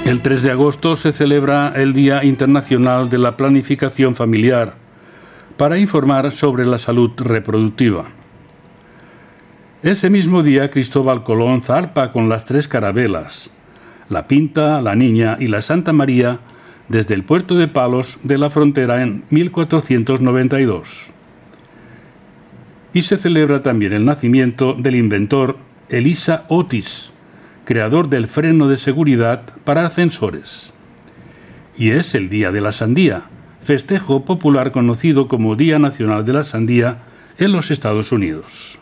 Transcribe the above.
El 3 de agosto se celebra el Día Internacional de la Planificación Familiar para informar sobre la salud reproductiva. Ese mismo día Cristóbal Colón zarpa con las 3 carabelas, la Pinta, la Niña y la Santa María, desde el puerto de Palos de la Frontera en 1492. Y se celebra también el nacimiento del inventor Elisa Otis, creador del freno de seguridad para ascensores. Y es el Día de la Sandía, festejo popular conocido como Día Nacional de la Sandía en los Estados Unidos.